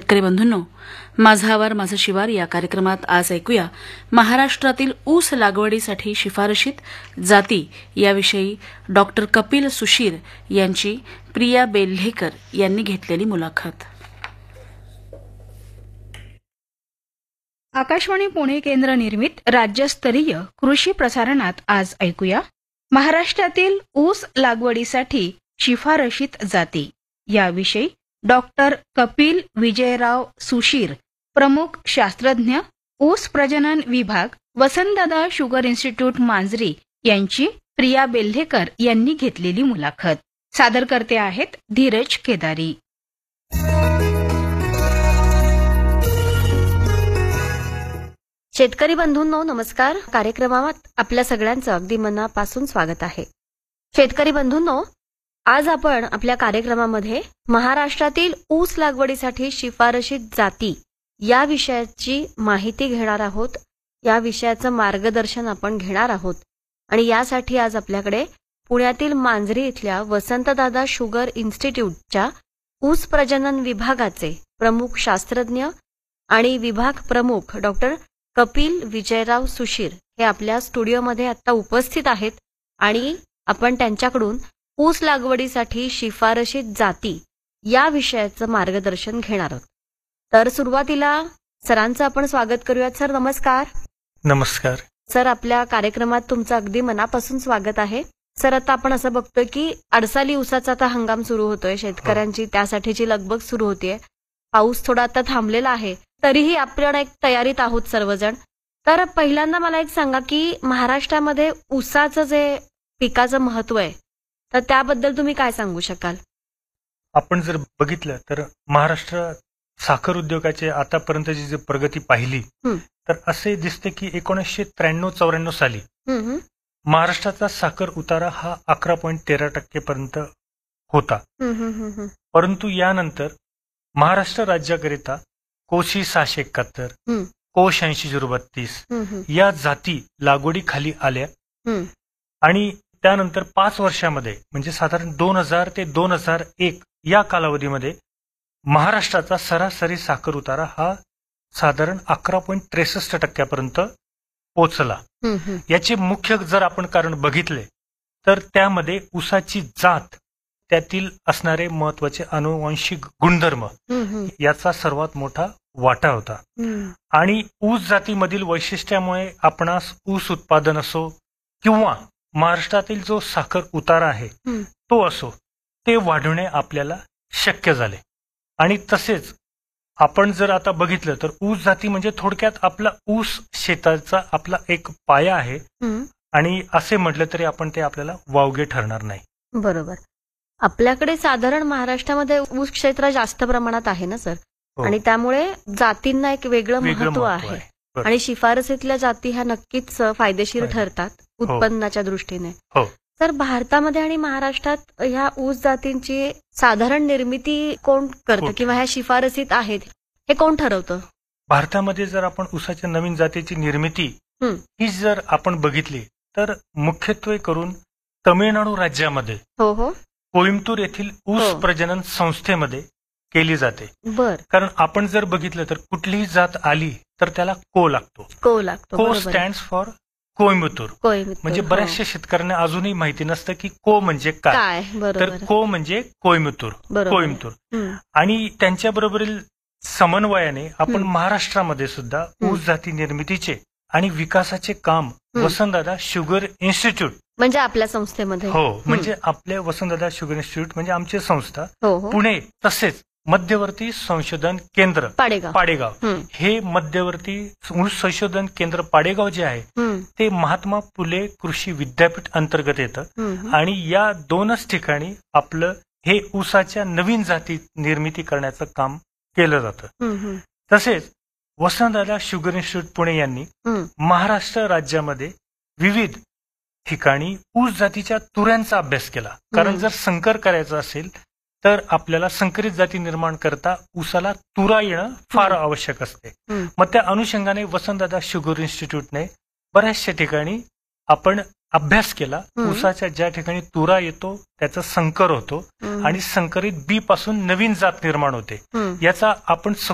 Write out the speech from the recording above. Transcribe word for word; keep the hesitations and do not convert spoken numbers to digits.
शेतकरी बंधूंनो, माझा आवार माझं शिवार या कार्यक्रमात आज ऐकूया महाराष्ट्रातील ऊस लागवडीसाठी शिफारशीत जाती याविषयी डॉक्टर कपिल सुशीर यांची प्रिया बेल्हेकर यांनी घेतलेली मुलाखत. आकाशवाणी पुणे केंद्र निर्मित राज्यस्तरीय कृषी प्रसारणात आज ऐकूया महाराष्ट्रातील ऊस लागवडीसाठी शिफारशीत जाती याविषयी डॉक्टर कपिल विजयराव सुशीर, प्रमुख शास्त्रज्ञ, ऊस प्रजनन विभाग, वसंतदादा शुगर इन्स्टिट्यूट मांजरी यांची प्रिया बेल्हेकर यांनी घेतलेली मुलाखत. सादर करते आहेत धीरज केदारी. शेतकरी बंधूंनो नमस्कार. कार्यक्रमात आपल्या सगळ्यांचं अगदी मनापासून स्वागत आहे. शेतकरी बंधूंनो, आज आपण आपल्या कार्यक्रमामध्ये महाराष्ट्रातील ऊस लागवडीसाठी शिफारशीत जाती या विषयाची माहिती घेणार आहोत. या विषयाचं मार्गदर्शन आपण घेणार आहोत आणि यासाठी आज आपल्याकडे पुण्यातील मांजरी इथल्या वसंतदादा शुगर इन्स्टिट्यूटच्या ऊस प्रजनन विभागाचे प्रमुख शास्त्रज्ञ आणि विभाग प्रमुख डॉक्टर कपिल विजयराव सुशीर हे आपल्या स्टुडिओमध्ये आता उपस्थित आहेत आणि आपण त्यांच्याकडून ऊस लागवडीसाठी शिफारशीत जाती या विषयाचं मार्गदर्शन घेणार आहोत. तर सुरुवातीला सरांचं आपण स्वागत करूयात. सर नमस्कार. नमस्कार सर, आपल्या कार्यक्रमात तुमचं अगदी मनापासून स्वागत आहे. सर, आता आपण असं बघतोय की अडसाली ऊसाचा आता हंगाम सुरू होतोय, शेतकऱ्यांची त्यासाठीची लगबग सुरू होतीये. पाऊस थोडा आता थांबलेला आहे, तरीही आपण एक तयारीत आहोत सर्वजण. तर पहिल्यांदा मला एक सांगा की महाराष्ट्रामध्ये ऊसाचं जे पिकाचं महत्व आहे तर त्याबद्दल तुम्ही काय सांगू शकाल? आपण जर बघितलं तर महाराष्ट्र साखर उद्योगाचे आतापर्यंतची जी प्रगती पाहिली तर असे दिसते की एकोणीसशे त्र्याण्णव चौऱ्याण्णव साली महाराष्ट्राचा साखर उतारा हा अकरा पॉईंट तेरा टक्केपर्यंत होता. परंतु यानंतर महाराष्ट्र राज्याकरिता कोशी सहाशे एकाहत्तर, कोश ऐंशी झिरो बत्तीस या जाती लागवडीखाली आल्या आणि त्यानंतर पाच वर्षामध्ये म्हणजे साधारण दोन हजार ते दोन हजार एक या कालावधीमध्ये महाराष्ट्राचा सरासरी साखर उतारा हा साधारण अकरा पॉईंट त्रेसष्ट टक्क्यापर्यंत पोहोचला. याचे मुख्य जर आपण कारण बघितले तर त्यामध्ये ऊसाची जात, त्यातील असणारे महत्वाचे अनुवांशिक गुणधर्म याचा सर्वात मोठा वाटा होता. आणि ऊस जातीमधील वैशिष्ट्यामुळे आपणास ऊस उत्पादन असो किंवा महाराष्ट्रातील जो साखर उतारा आहे तो असो ते वाढवणे आपल्याला शक्य झाले. आणि तसेच आपण जर आता बघितलं तर ऊस जाती म्हणजे थोडक्यात आपला ऊस शेताचा आपला एक पाया आहे आणि असे म्हटलं तरी आपण ते आपल्याला वावगे ठरणार नाही. बरोबर. आपल्याकडे साधारण महाराष्ट्रामध्ये ऊस क्षेत्र जास्त प्रमाणात आहे ना सर, आणि त्यामुळे जातींना एक वेगळं महत्व आहे आणि शिफारसीतल्या जाती ह्या नक्कीच फायदेशीर ठरतात उत्पन्नाच्या दृष्टीने. तर भारतामध्ये आणि महाराष्ट्रात ह्या ऊस जातींची साधारण निर्मिती कोण करतं किंवा ह्या शिफारसीत आहेत हे कोण ठरवतं? भारतामध्ये जर आपण ऊसाच्या नवीन जातीची निर्मिती ही जर आपण बघितली तर मुख्यत्वे करून तमिळनाडू राज्यामध्ये हो हो कोइंबतूर येथील ऊस प्रजनन संस्थेमध्ये केली जाते. बर. कारण आपण जर बघितलं तर कुठलीही जात आली तर त्याला को लागतो. को लागतो. को स्टँड्स फॉर कोइंबतूर. म्हणजे बऱ्याचशा शेतकऱ्यांना अजूनही माहिती नसतं की को म्हणजे काय. तर को म्हणजे कोइंबतूर, कोइंबतूर. आणि त्यांच्या बरोबरील समन्वयाने आपण महाराष्ट्रामध्ये सुद्धा ऊस जाती निर्मितीचे आणि विकासाचे काम वसंतदादा शुगर इन्स्टिट्यूट म्हणजे आपल्या संस्थेमध्ये हो म्हणजे आपल्या वसंतदादा शुगर इन्स्टिट्यूट म्हणजे आमची संस्था पुणे, तसेच मध्यवर्ती संशोधन केंद्र पाडेगाव पाडेगाव हे मध्यवर्ती ऊस संशोधन केंद्र पाडेगाव जे आहे ते महात्मा फुले कृषी विद्यापीठ अंतर्गत येतं आणि या दोनच ठिकाणी आपलं हे ऊसाच्या नवीन जाती निर्मिती करण्याचं काम केलं जातं. तसेच वसंतदादा शुगर इन्स्टिट्यूट पुणे यांनी महाराष्ट्र राज्यामध्ये विविध ठिकाणी ऊस जातीच्या तुऱ्यांचा अभ्यास केला. कारण जर संकर करायचं असेल तर आपल्याला संकरित जाती निर्माण करता ऊसाला तुरा येणं फार आवश्यक असते. मग त्या अनुषंगाने वसंतदादा शुगर इन्स्टिट्यूटने बऱ्याचशा ठिकाणी आपण अभ्यास केला. ऊसाच्या ज्या ठिकाणी तुरा येतो त्याचा संकर होतो आणि संकरित बी पासून नवीन जात निर्माण होते. याचा आपण